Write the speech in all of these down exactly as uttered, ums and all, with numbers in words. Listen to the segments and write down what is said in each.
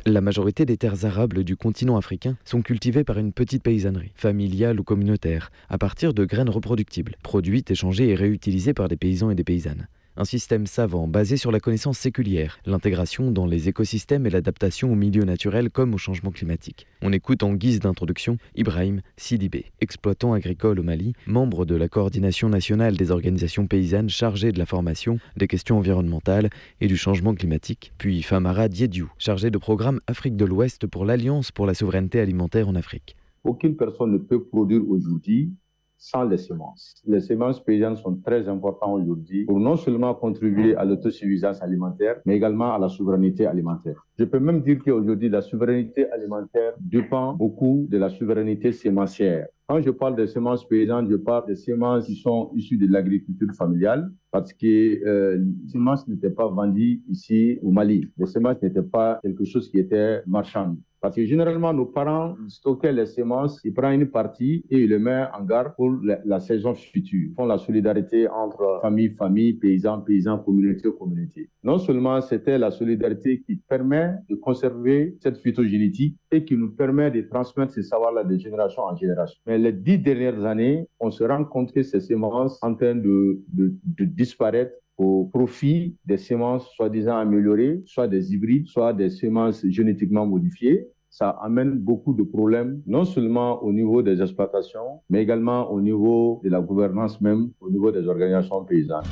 La majorité des terres arables du continent africain sont cultivées par une petite paysannerie, familiale ou communautaire, à partir de graines reproductibles, produites, échangées et réutilisées par des paysans et des paysannes. Un système savant basé sur la connaissance séculière, l'intégration dans les écosystèmes et l'adaptation au milieu naturel comme au changement climatique. On écoute en guise d'introduction Ibrahim Sidibé, exploitant agricole au Mali, membre de la coordination nationale des organisations paysannes chargée de la formation, des questions environnementales et du changement climatique, puis Famara Diédiou, chargé de programme Afrique de l'Ouest pour l'Alliance pour la souveraineté alimentaire en Afrique. Aucune personne ne peut produire aujourd'hui sans les semences. Les semences paysannes sont très importantes aujourd'hui pour non seulement contribuer à l'autosuffisance alimentaire, mais également à la souveraineté alimentaire. Je peux même dire qu'aujourd'hui, la souveraineté alimentaire dépend beaucoup de la souveraineté sémencière. Quand je parle des semences paysannes, je parle des semences qui sont issues de l'agriculture familiale, parce que euh, les semences n'étaient pas vendues ici au Mali. Les semences n'étaient pas quelque chose qui était marchand. Parce que généralement, nos parents stockaient les semences, ils prennent une partie et ils les mettent en garde pour la, la saison future. Ils font la solidarité entre famille, famille, paysans, paysans, communauté, communauté. Non seulement c'était la solidarité qui permet de conserver cette phytogénétique et qui nous permet de transmettre ces savoirs-là de génération en génération. Mais les dix dernières années, on se rend compte que ces semences sont en train de, de, de disparaître au profit des semences soi-disant améliorées, soit des hybrides, soit des semences génétiquement modifiées. Ça amène beaucoup de problèmes, non seulement au niveau des exploitations, mais également au niveau de la gouvernance même, au niveau des organisations paysannes.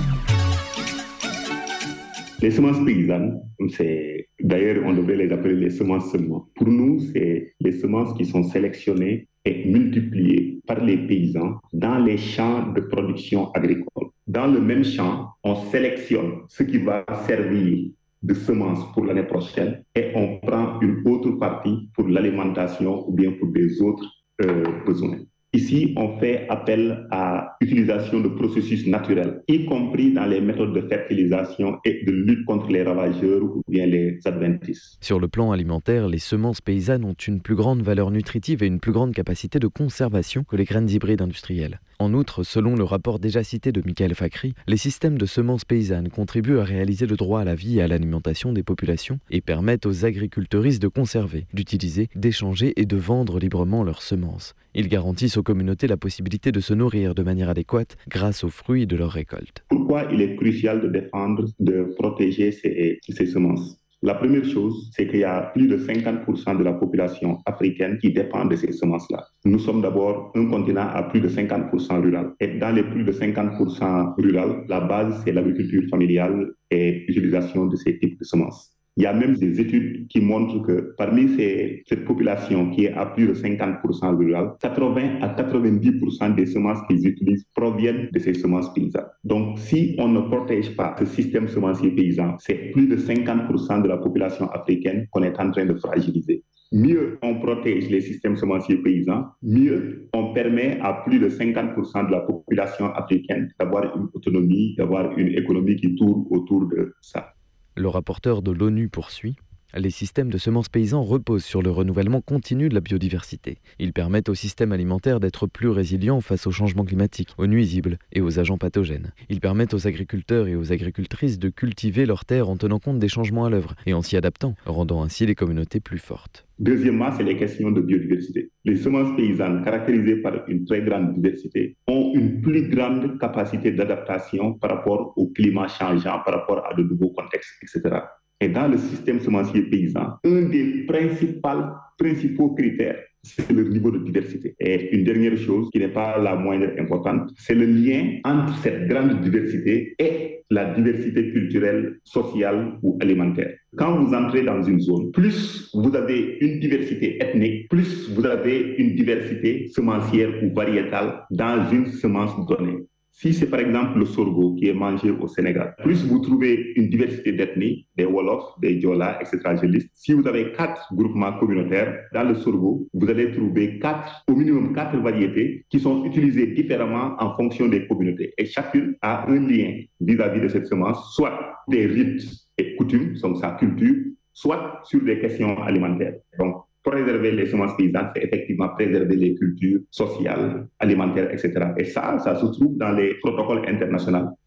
Les semences paysannes, c'est, d'ailleurs, on devrait les appeler les semences seulement. Pour nous, c'est les semences qui sont sélectionnées et multipliées par les paysans dans les champs de production agricole. Dans le même champ, on sélectionne ce qui va servir de semences pour l'année prochaine et on prend une autre partie pour l'alimentation ou bien pour des autres euh, besoins. Ici, on fait appel à l'utilisation de processus naturels, y compris dans les méthodes de fertilisation et de lutte contre les ravageurs ou bien les adventices. Sur le plan alimentaire, les semences paysannes ont une plus grande valeur nutritive et une plus grande capacité de conservation que les graines hybrides industrielles. En outre, selon le rapport déjà cité de Michael Fakhri, les systèmes de semences paysannes contribuent à réaliser le droit à la vie et à l'alimentation des populations et permettent aux agriculteuristes de conserver, d'utiliser, d'échanger et de vendre librement leurs semences. Ils garantissent aux communautés la possibilité de se nourrir de manière adéquate grâce aux fruits de leur récolte. Pourquoi il est crucial de défendre, de protéger ces, ces semences ? La première chose, c'est qu'il y a plus de cinquante pour cent de la population africaine qui dépend de ces semences-là. Nous sommes d'abord un continent à plus de cinquante pour cent rural. Et dans les plus de cinquante pour cent rural, la base, c'est l'agriculture familiale et l'utilisation de ces types de semences. Il y a même des études qui montrent que parmi ces, cette population qui est à plus de cinquante pour cent rurale, quatre-vingts à quatre-vingt-dix pour cent des semences qu'ils utilisent proviennent de ces semences paysannes. Donc, si on ne protège pas ce système semencier paysan, c'est plus de cinquante pour cent de la population africaine qu'on est en train de fragiliser. Mieux on protège les systèmes semenciers paysans, mieux on permet à plus de cinquante pour cent de la population africaine d'avoir une autonomie, d'avoir une économie qui tourne autour de ça. Le rapporteur de l'ONU poursuit. Les systèmes de semences paysans reposent sur le renouvellement continu de la biodiversité. Ils permettent au système alimentaire d'être plus résilient face au changement climatique, aux nuisibles et aux agents pathogènes. Ils permettent aux agriculteurs et aux agricultrices de cultiver leurs terres en tenant compte des changements à l'œuvre et en s'y adaptant, rendant ainsi les communautés plus fortes. Deuxièmement, c'est les questions de biodiversité. Les semences paysannes, caractérisées par une très grande diversité, ont une plus grande capacité d'adaptation par rapport au climat changeant, par rapport à de nouveaux contextes, et cetera. Et dans le système semencier paysan, un des principaux, principaux critères, c'est le niveau de diversité. Et une dernière chose qui n'est pas la moindre importante, c'est le lien entre cette grande diversité et la diversité culturelle, sociale ou alimentaire. Quand vous entrez dans une zone, plus vous avez une diversité ethnique, plus vous avez une diversité semencière ou variétale dans une semence donnée. Si c'est par exemple le sorgho qui est mangé au Sénégal, plus vous trouvez une diversité d'ethnies, des Wolofs, des Diola, et cetera. Je liste. Si vous avez quatre groupements communautaires dans le sorgho, vous allez trouver quatre, au minimum quatre variétés qui sont utilisées différemment en fonction des communautés. Et chacune a un lien vis-à-vis de cette semence, soit des rites et coutumes, donc sa culture, soit sur des questions alimentaires. Donc, préserver les semences paysannes, c'est effectivement préserver les cultures sociales, alimentaires, et cetera. Et ça, ça se trouve dans les protocoles internationaux.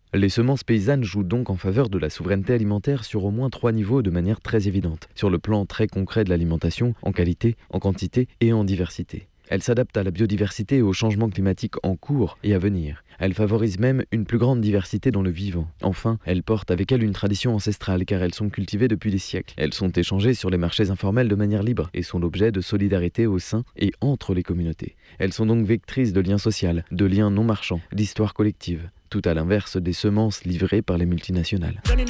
Les semences paysannes jouent donc en faveur de la souveraineté alimentaire sur au moins trois niveaux de manière très évidente. Sur le plan très concret de l'alimentation, en qualité, en quantité et en diversité. Elles s'adaptent à la biodiversité et au changement climatique en cours et à venir. Elles favorisent même une plus grande diversité dans le vivant. Enfin, elles portent avec elles une tradition ancestrale car elles sont cultivées depuis des siècles. Elles sont échangées sur les marchés informels de manière libre et sont l'objet de solidarité au sein et entre les communautés. Elles sont donc vectrices de liens sociaux, de liens non marchands, d'histoire collective. Tout à l'inverse des semences livrées par les multinationales.